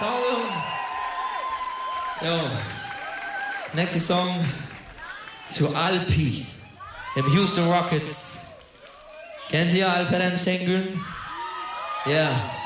Song. Jo. Nächster Song zu Alpi, dem Houston Rockets. Kennt ihr Alperen Şengün? Ja. Yeah.